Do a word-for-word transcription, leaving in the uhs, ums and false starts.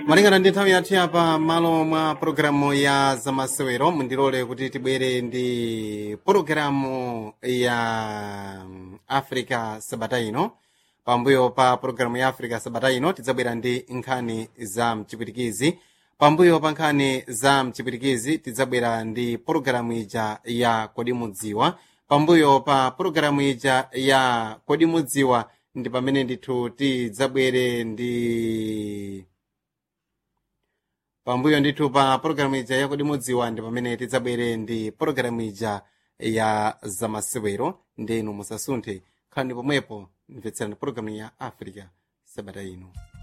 malingana ndi nthawi yathu yapa malo mwa pologalamu ya zamasewero mundilole kuti tibwere ndi pologalamu ya africa sabata ino. Pambuyo pa pologalamu ya africa sabata ino tidzabwera ndi nkhani za mchipwitikizi. Pambuyo pa nkhani za mchipwitikizi tidzabwera ndi pologalamu ija ya kodi mudziwa. Pambuyo pa pologalamu ija ya kodi mudziwa ndi pamene ndithu tidzabwere ndi pambuyo ndithu pa pologalamu ija ya kodi mudziwa ndi pamene tidzabwere ndi pologalamu ija ya zamasewero. Ndinu musasunthe khalani pomwepo mvetserani pologalamu ya africa sabata ino.